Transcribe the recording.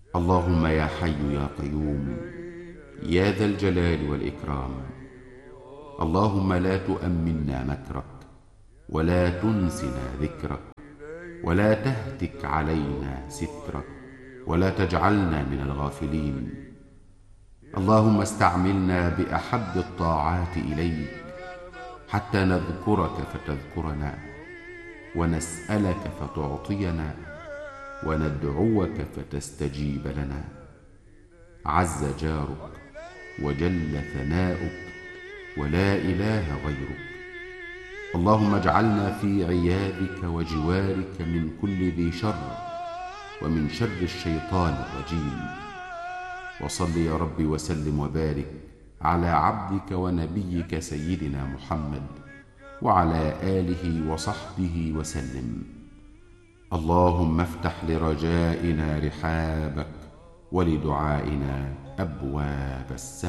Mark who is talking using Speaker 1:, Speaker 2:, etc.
Speaker 1: اللهم يا حي يا قيوم يا ذا الجلال والإكرام، اللهم لا تؤمنا مكرك ولا تنسنا ذكرك ولا تهتك علينا سترك ولا تجعلنا من الغافلين. اللهم استعملنا بأحب الطاعات إليك حتى نذكرك فتذكرنا، ونسألك فتعطينا، وندعوك فتستجيب لنا. عز جارك وجل ثناؤك ولا إله غيرك. اللهم اجعلنا في عيادك وجوارك من كل ذي شر ومن شر الشيطان الرجيم. وصل يا رب وسلم وبارك على عبدك ونبيك سيدنا محمد وعلى آله وصحبه وسلم. اللهم افتح لرجائنا رحابك ولدعائنا أبواب السماء.